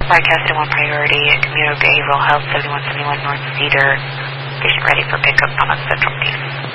Broadcast at 1 Priority at Communal Behavioral Health, 7171 North Cedar. Patient ready for pickup on a Central, please.